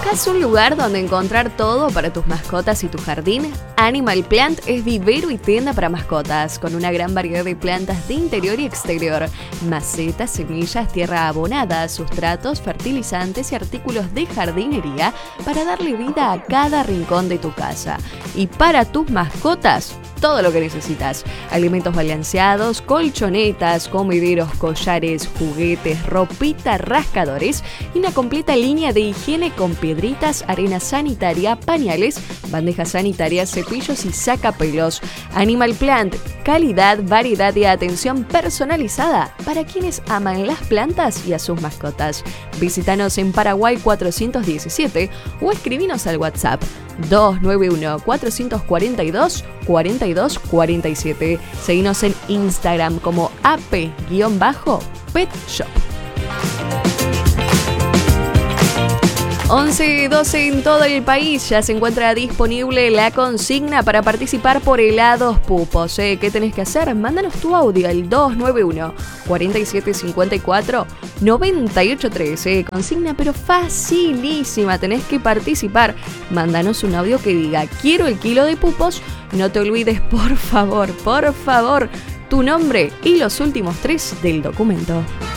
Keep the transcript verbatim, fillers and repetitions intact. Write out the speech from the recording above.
¿Buscas un lugar donde encontrar todo para tus mascotas y tu jardín? Animal Plant es vivero y tienda para mascotas, con una gran variedad de plantas de interior y exterior, macetas, semillas, tierra abonada, sustratos, fertilizantes y artículos de jardinería para darle vida a cada rincón de tu casa. Y para tus mascotas, todo lo que necesitas: alimentos balanceados, colchonetas, comederos, collares, juguetes, ropita, rascadores y una completa línea de higiene con piedritas, arena sanitaria, pañales, bandejas sanitarias, cepillos y sacapelos. Animal Plant, calidad, variedad y atención personalizada para quienes aman las plantas y a sus mascotas. Visítanos en Paraguay cuatrocientos diecisiete o escribinos al WhatsApp dos nueve uno, cuatro cuatro dos, cuatro dos cuatro siete. Seguinos en Instagram como A P Pet Shop. once doce en todo el país ya se encuentra disponible la consigna para participar por helados Pupos. ¿eh? ¿Qué tenés que hacer? Mándanos tu audio al dos nueve uno, cuatro siete cinco cuatro, nueve ocho tres. ¿eh? Consigna pero facilísima, tenés que participar. Mándanos un audio que diga: quiero el kilo de pupos. No te olvides, por favor, por favor, tu nombre y los últimos tres del documento.